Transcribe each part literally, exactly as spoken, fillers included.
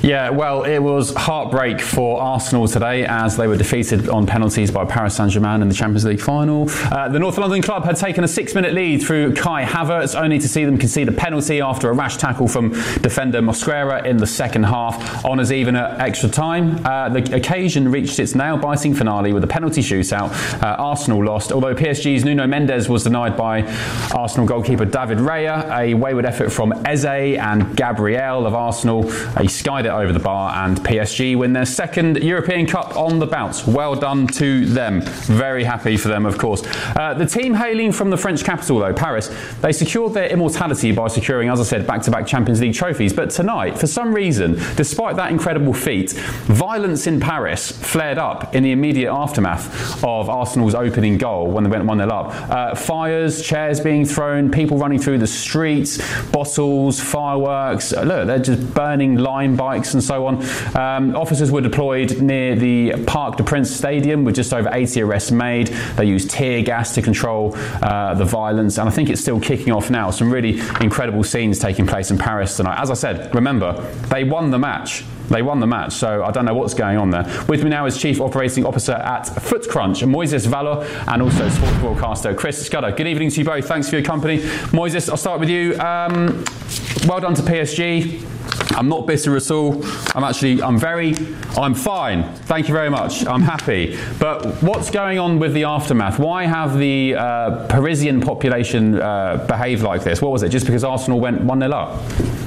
Yeah, well, it was heartbreak for Arsenal today as they were defeated on penalties by Paris Saint-Germain in the Champions League final. Uh, the North London club had taken a six-minute lead through Kai Havertz, only to see them concede a penalty after a rash tackle from defender Mosquera in the second half. Honours even at extra time. Uh, the occasion reached its nail-biting finale with a penalty shootout. Uh, Arsenal lost, although P S G's Nuno Mendes was denied by Arsenal goalkeeper David Raya. A wayward effort from Eze and Gabriel of Arsenal. He skied it over the bar, and P S G win their second European Cup on the bounce. Well done to them. Very happy for them, of course. Uh, the team hailing from the French capital, though, Paris, they secured their immortality by securing, as I said, back-to-back Champions League trophies. But tonight, for some reason, despite that incredible feat, violence in Paris flared up in the immediate aftermath of Arsenal's opening goal when they went one nil up. Uh, fires, chairs being thrown, people running through the streets, bottles, fireworks. Look, they're just burning Lime bikes and so on. Um, officers were deployed near the Parc des Princes Stadium with just over eighty arrests made. They used tear gas to control uh, the violence, and I think it's still kicking off now. Some really incredible scenes taking place in Paris tonight. As I said, remember, they won the match. They won the match, so I don't know what's going on there. With me now is Chief Operating Officer at FootCrunch, Moises Valor, and also sports broadcaster Chris Scudder. Good evening to you both. Thanks for your company. Moises, I'll start with you. Um, well done to P S G. I'm not bitter at all. I'm actually, I'm very, I'm fine. Thank you very much. I'm happy. But what's going on with the aftermath? Why have the uh, Parisian population uh, behave like this? What was it? Just because Arsenal went one nil up?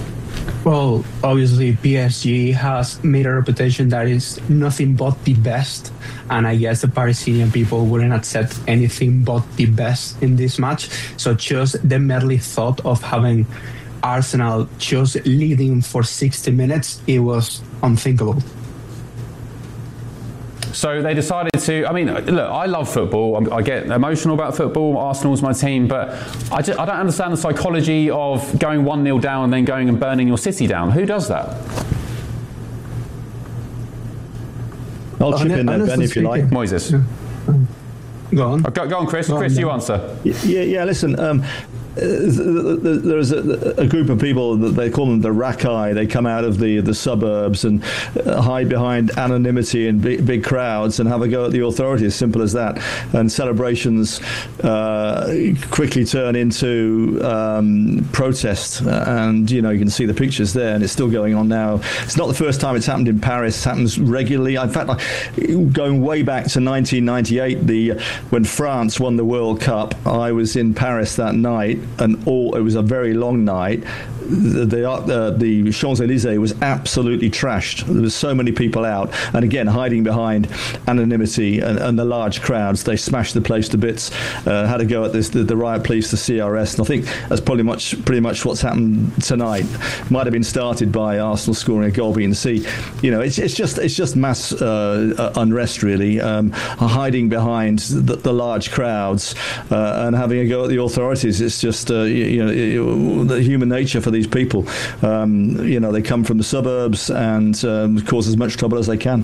Well, obviously P S G has made a reputation that is nothing but the best, and I guess the Parisian people wouldn't accept anything but the best in this match. So just the merely thought of having Arsenal just leading for sixty minutes, it was unthinkable. So they decided to, I mean, look, I love football. I get emotional about football. Arsenal's my team. But I, just, I don't understand the psychology of going one nil down and then going and burning your city down. Who does that? I'll chip in there, Ben, if you like. Moises. Go on. Oh, go, go on, Chris. Go Chris, on, you answer. Yeah, yeah, listen. Um, There's a, a group of people that they call them the Rakai. They come out of the the suburbs and hide behind anonymity and big, big crowds and have a go at the authorities. Simple as that. And celebrations uh, quickly turn into um, protest. And you know you can see the pictures there, and it's still going on now. It's not the first time it's happened in Paris. It happens regularly. In fact, like, going way back to nineteen ninety-eight, the when France won the World Cup, I was in Paris that night. And all it was a very long night. The the, uh, the Champs-Élysées was absolutely trashed. There was so many people out, and again hiding behind anonymity and, and the large crowds. They smashed the place to bits. Uh, had to go at this the, the riot police, the C R S, and I think that's probably much pretty much what's happened tonight. Might have been started by Arsenal scoring a goal. But you can see, you know, it's it's just it's just mass uh, unrest really, um, hiding behind the, the large crowds uh, and having a go at the authorities. It's just uh, you know the human nature for the these people. Um, you know, they come from the suburbs and um, cause as much trouble as they can.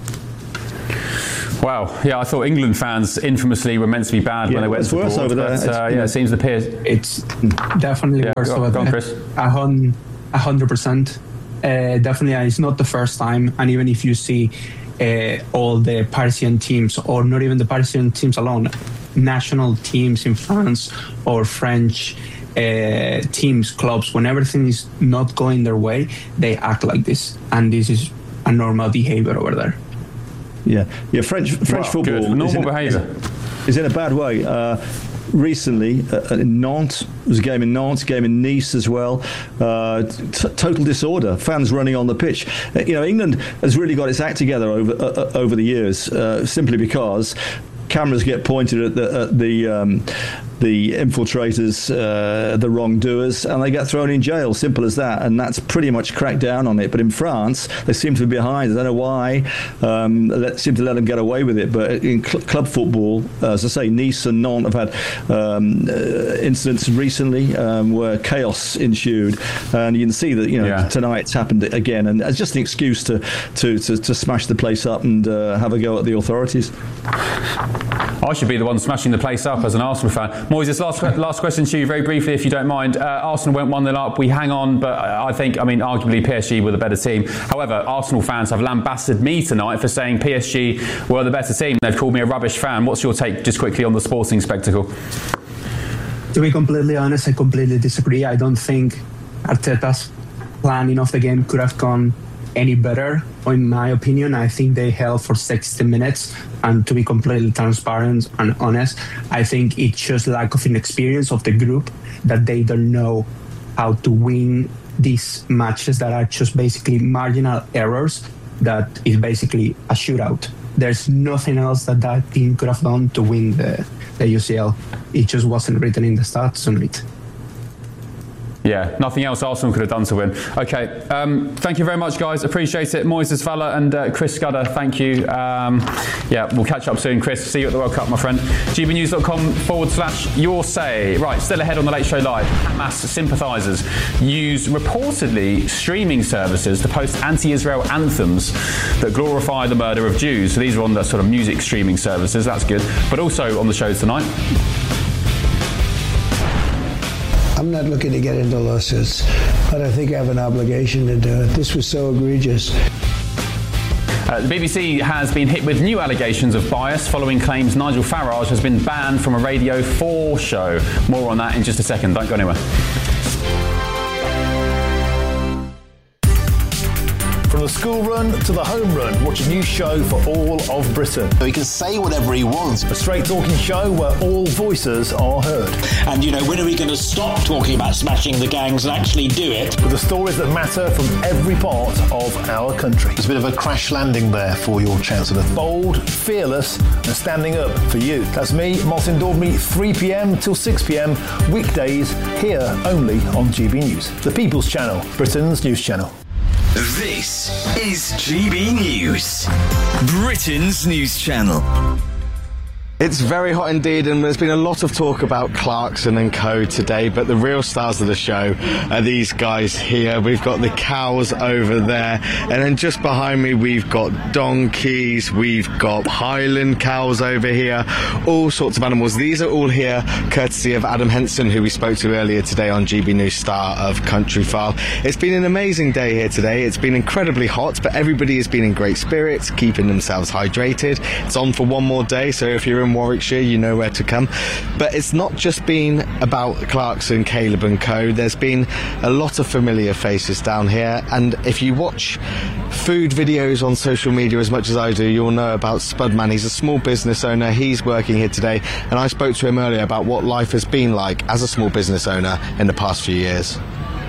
Wow, yeah, I thought England fans infamously were meant to be bad yeah, when they went it's to worse board, over there. But, uh, yeah, it seems the peers. It's definitely yeah, worse go, over go on, there. Chris. A hun- a hundred percent. Uh, definitely, and it's not the first time. And even if you see uh, all the Parisian teams, or not even the Parisian teams alone, national teams in France or French Uh, teams, clubs, when everything is not going their way, they act like this, and this is a normal behavior over there. Yeah, yeah. French French wow, football good. normal is in, behavior is, is in a bad way. Uh, recently, uh, in Nantes, there was a game in Nantes, a game in Nice as well. Uh, t- total disorder. Fans running on the pitch. Uh, you know, England has really got its act together over uh, over the years, uh, simply because cameras get pointed at the at the um, the infiltrators, uh, the wrongdoers, and they get thrown in jail. Simple as that. And that's pretty much cracked down on it. But in France, they seem to be behind. I don't know why. Um, they seem to let them get away with it. But in cl- club football, uh, as I say, Nice and Nantes have had um, uh, incidents recently um, where chaos ensued. And you can see that, you know, yeah. tonight it's happened again. And it's just an excuse to to, to, to smash the place up and uh, have a go at the authorities. I should be the one smashing the place up as an Arsenal fan. Moises, last last question to you, very briefly, if you don't mind. Uh, Arsenal went one nil up. We hang on, but I think, I mean, arguably P S G were the better team. However, Arsenal fans have lambasted me tonight for saying P S G were the better team. They've called me a rubbish fan. What's your take, just quickly, on the sporting spectacle? To be completely honest, I completely disagree. I don't think Arteta's planning of the game could have gone any better, in my opinion. I think they held for sixty minutes, and to be completely transparent and honest, I think it's just lack of inexperience of the group, that they don't know how to win these matches that are just basically marginal errors, that is basically a shootout. There's nothing else that that team could have done to win the, the U C L. It just wasn't written in the stats on it. Yeah, nothing else Arsenal could have done to win. Okay, um, thank you very much, guys. Appreciate it. Moises Falla and uh, Chris Scudder, thank you. Um, yeah, we'll catch up soon, Chris. See you at the World Cup, my friend. gbnews.com forward slash your say. Right, still ahead on the Late Show Live. Hamas sympathisers use reportedly streaming services to post anti-Israel anthems that glorify the murder of Jews. So these are on the sort of music streaming services. That's good. But also on the show tonight. I'm not looking to get into lawsuits, but I think I have an obligation to do it. This was so egregious. Uh, the B B C has been hit with new allegations of bias following claims Nigel Farage has been banned from a Radio four show. More on that in just a second. Don't go anywhere. From the school run to the home run, watch a new show for all of Britain. He can say whatever he wants. A straight talking show where all voices are heard. And, you know, when are we going to stop talking about smashing the gangs and actually do it? With the stories that matter from every part of our country. It's a bit of a crash landing there for your Chancellor. Bold, fearless and standing up for you. That's me, Martin Daubney, three p.m. till six p.m. weekdays, here only on G B News. The People's Channel, Britain's news channel. This is G B News, Britain's news channel. It's very hot indeed, and there's been a lot of talk about Clarkson and co today, but the real stars of the show are these guys here. We've got the cows over there, and then just behind me we've got donkeys, we've got Highland cows over here, all sorts of animals. These are all here courtesy of Adam Henson, who we spoke to earlier today on G B News, star of Countryfile. It's been an amazing day here today. It's been incredibly hot, but everybody has been in great spirits, keeping themselves hydrated. It's on for one more day, so if you're in Warwickshire, you know where to come. But it's not just been about Clarkson, Caleb and co. There's been a lot of familiar faces down here, and if you watch food videos on social media as much as I do, you'll know about Spudman. He's a small business owner. He's working here today, and I spoke to him earlier about what life has been like as a small business owner in the past few years.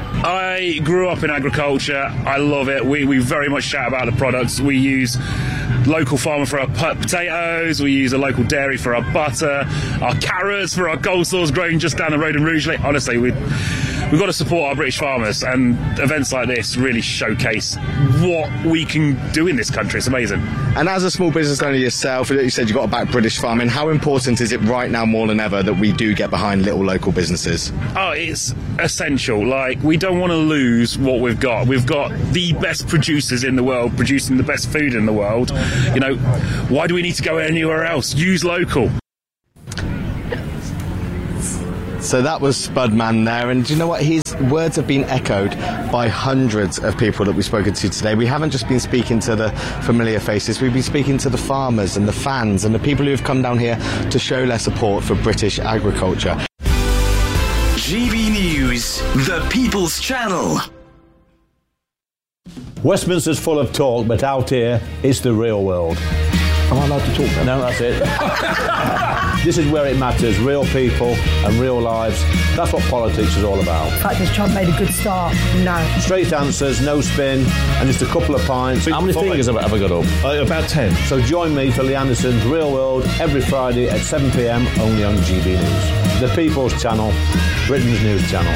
I grew up in agriculture. I love it. We, we very much shout about the products. We use local farmer for our potatoes. We use a local dairy for our butter. Our carrots for our coleslaws grown just down the road in Rugeley. Honestly, we, we've got to support our British farmers, and events like this really showcase what we can do in this country. It's amazing. And as a small business owner yourself, you said you've got to back British farming. How important is it right now more than ever that we do get behind little local businesses? Oh, it's essential. Like, we don't want to lose what we've got. We've got the best producers in the world producing the best food in the world. You know, why do we need to go anywhere else? Use local. So that was Spudman there, and do you know what? His words have been echoed by hundreds of people that we've spoken to today. We haven't just been speaking to the familiar faces, we've been speaking to the farmers and the fans and the people who have come down here to show their support for British agriculture. G B News, the People's Channel. Westminster's full of talk, but out here, it's the real world. Am I allowed to talk now? No, that's it. This is where it matters, real people and real lives. That's what politics is all about. In fact, has Trump made a good start? No. Straight answers, no spin, and just a couple of pints. How many fingers have I ever got up? Uh, about ten. So join me for Lee Anderson's Real World every Friday at seven p.m, only on G B News. The People's Channel, Britain's news channel.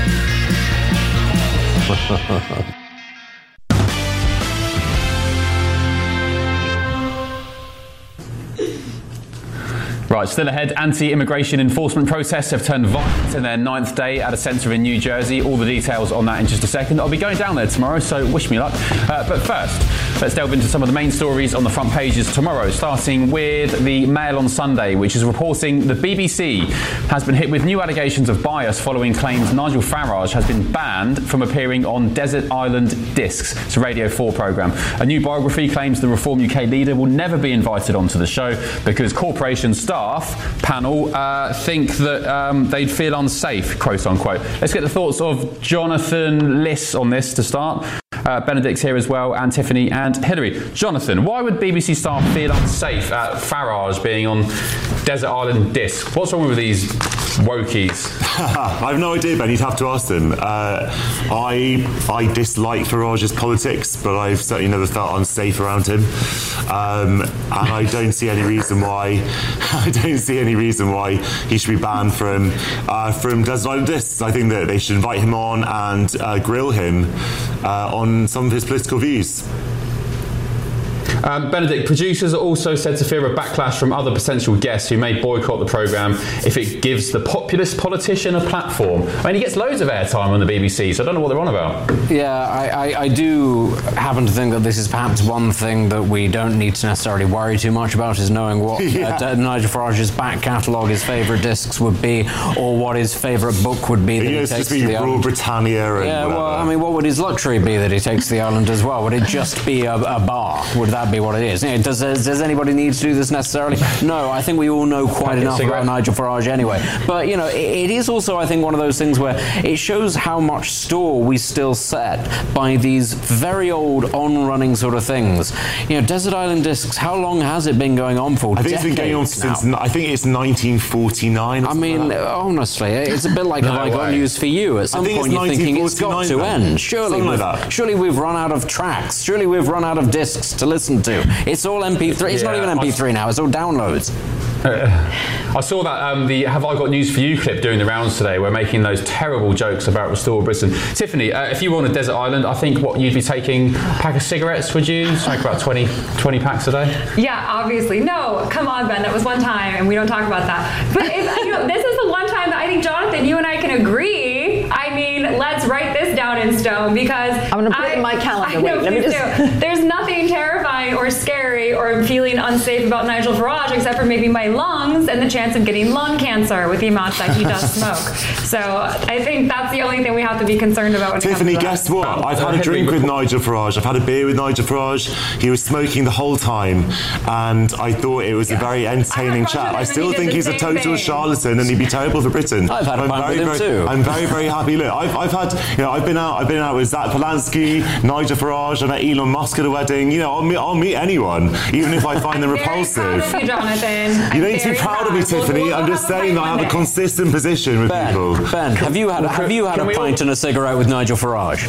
Right, still ahead, anti-immigration enforcement protests have turned violent in their ninth day at a centre in New Jersey. All the details on that in just a second. I'll be going down there tomorrow, so wish me luck. Uh, but first, Let's delve into some of the main stories on the front pages tomorrow, starting with the Mail on Sunday, which is reporting the B B C has been hit with new allegations of bias following claims Nigel Farage has been banned from appearing on Desert Island Discs. It's a Radio four programme. A new biography claims the Reform U K leader will never be invited onto the show because corporation staff panel uh, think that um, they'd feel unsafe, quote unquote. Let's get the thoughts of Jonathan Liss on this to start. Uh, Benedict's here as well, and Tiffany and Hilary. Jonathan, why would B B C staff feel unsafe at Farage being on Desert Island Disc? What's wrong with these wokies? I have no idea, Ben. You'd have to ask them. Uh, I I dislike Farage's politics, but I've certainly never felt unsafe around him. Um, and I don't see any reason why I don't see any reason why he should be banned from uh, from Desert Island Discs. I think that they should invite him on and uh, grill him uh, on some of his political views. Um, Benedict, producers are also said to fear a backlash from other potential guests who may boycott the programme if it gives the populist politician a platform. I mean, he gets loads of airtime on the B B C, so I don't know what they're on about. Yeah, I, I, I do happen to think that this is perhaps one thing that we don't need to necessarily worry too much about, is knowing what yeah. uh, Nigel Farage's back catalogue, his favourite discs would be, or what his favourite book would be that he, he takes to the island. Britannia and yeah, whatever. Well, I mean, what would his luxury be that he takes to the island as well? Would it just be a, a bar? Would that be what it is? You know, does, does anybody need to do this necessarily? No, I think we all know quite enough about Nigel Farage anyway. But, you know, it, it is also, I think, one of those things where it shows how much store we still set by these very old on-running sort of things. You know, Desert Island Discs, how long has it been going on for? I think it's been going on since, I think it's nineteen forty-nine. I mean, like honestly, it's a bit like no have I got way. news for you? At some point you're thinking it's got to then. end. Surely we've, like surely we've run out of tracks. Surely we've run out of discs to listen to. It's all M P three. It's yeah, not even M P three now. It's all downloads. Uh, I saw that um, the Have I Got News For You clip doing the rounds today. We're making those terrible jokes about Restore Britain. Tiffany, uh, if you were on a desert island, I think what you'd be taking a pack of cigarettes, would you? Smoke about twenty, twenty packs a day? Yeah, obviously. No, come on, Ben. That was one time, and we don't talk about that. But if, you know, this is the one time that I think, Jonathan, you and I can agree. I mean, let's write this down in stone because I'm going to put I, it in my calendar. I know, Wait, let me just... do. There's nothing terrifying or scary or feeling unsafe about Nigel Farage except for maybe my lungs and the chance of getting lung cancer with the amount that he does smoke. So I think that's the only thing we have to be concerned about when Tiffany, it comes to guess what? I've had a drink with Nigel Farage. I've had a beer with Nigel Farage. He was smoking the whole time, and I thought it was yeah. a very entertaining chat. I still think he's a total thing. charlatan, and he'd be terrible for Britain. I've had a pint with him very, too. I'm very, very happy. Look, I've, I've had, you know, I've been out, I've been out with Zach Polanski, Nigel Farage. I met Elon Musk at a wedding. You know, I'll meet, I'll meet anyone, even if I find them repulsive. Very proud of you, Jonathan. You don't need to be proud of me, Tiffany. We'll, I'm just saying that I have a consistent position with Ben, people. Ben, have you had have you had a pint and a cigarette with Nigel Farage?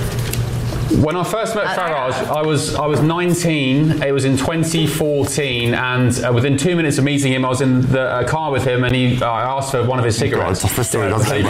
When I first met Farage, I was I was nineteen. It was in twenty fourteen, and uh, within two minutes of meeting him, I was in the uh, car with him, and he uh, I asked for one of his cigarettes. That's the story.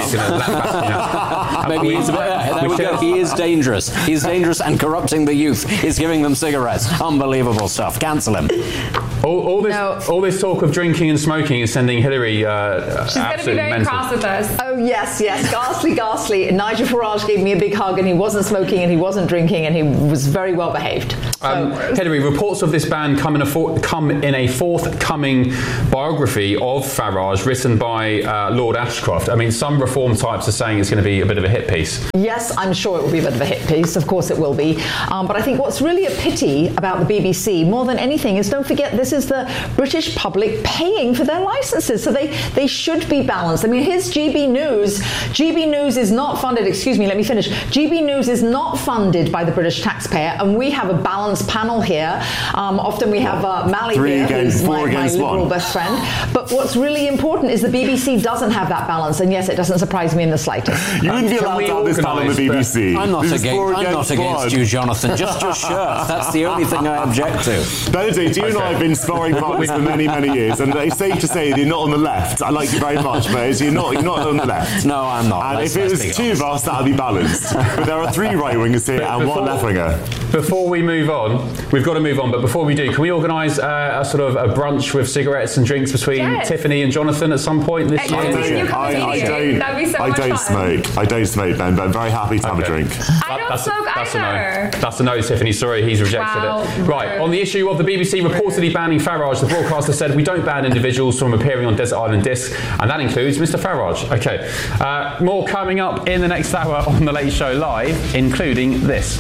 Maybe he's, uh, there we go. He is dangerous. He's dangerous and corrupting the youth. He's giving them cigarettes. Unbelievable stuff. Cancel him. All, all this no. all this talk of drinking and smoking is sending Hillary uh, She's going to be very mental. cross with us. Oh yes, yes, ghastly, ghastly. Nigel Farage gave me a big hug, and he wasn't smoking, and he wasn't drinking, and he was very well behaved. So. Um, Hillary, reports of this ban come in a for- come in a forthcoming biography of Farage written by uh, Lord Ashcroft. I mean, some reform types are saying it's going to be a bit of a hit piece. Yes, I'm sure it will be a bit of a hit piece. Of course, it will be. Um, but I think what's really a pity about the B B C, more than anything, is don't forget this is the British public paying for their licenses, so they they should be balanced. I mean, here's G B News. G B News is not funded. Excuse me, let me finish. G B News is not funded by the British taxpayer, and we have a balanced panel here. Um, often we have uh, Mally Three here, against, who's my, my liberal one. best friend. But what's really important is the B B C doesn't have that balance, and yes, it doesn't surprise me in the slightest. You wouldn't be allowed to have this panel on the B B C. I'm not, against, I'm not against you, Jonathan. Just your shirt. That's the only thing I object to. Benedict, you okay. and I have been sparring partners for many, many years, and it's safe to say that you're not on the left. I like you very much, but you're not, you're not on the left. No, I'm not. And let's, if it let's was two of us, that would be balanced. But there are three right wingers here and before, one left winger. Before we move on, we've got to move on, but before we do, can we organise uh, a sort of a brunch with cigarettes and drinks between yes. Tiffany and Jonathan at some point this year? I don't, I, I don't, That'd be so I much don't fun. smoke. I don't smoke, Ben, but I'm very happy to have okay. a drink. I don't that's smoke a, that's either. A no. That's a no, Tiffany. Sorry, he's rejected Wow. it. Right, on the issue of the B B C reportedly banning Farage, the broadcaster said we don't ban individuals from appearing on Desert Island Disc, and that includes Mister Farage. Okay, uh, more coming up in the next hour on The Late Show Live, including this.